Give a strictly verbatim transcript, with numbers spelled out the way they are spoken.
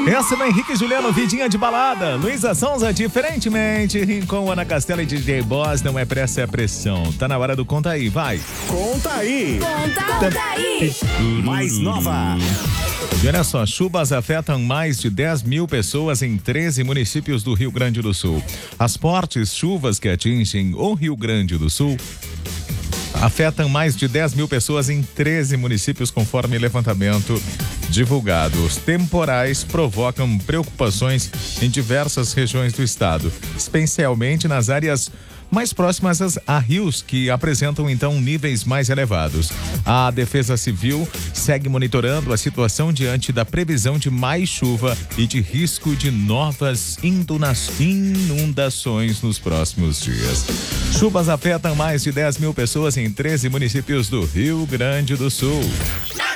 Essa é Henrique e Juliano, vidinha de balada. Luísa Sonza, diferentemente. Rincon, Ana Castela e D J Boss. Não é pressa, é pressão. Tá na hora do Conta Aí, vai. Conta aí. Conta aí. Mais nova. E olha só, chuvas afetam mais de dez mil pessoas em treze municípios do Rio Grande do Sul. As fortes chuvas que atingem o Rio Grande do Sul afetam mais de dez mil pessoas em treze municípios, conforme levantamento divulgado. Os temporais provocam preocupações em diversas regiões do estado, especialmente nas áreas mais próximas a rios, que apresentam então níveis mais elevados. A Defesa Civil segue monitorando a situação diante da previsão de mais chuva e de risco de novas inundações nos próximos dias. Chuvas afetam mais de dez mil pessoas em treze municípios do Rio Grande do Sul.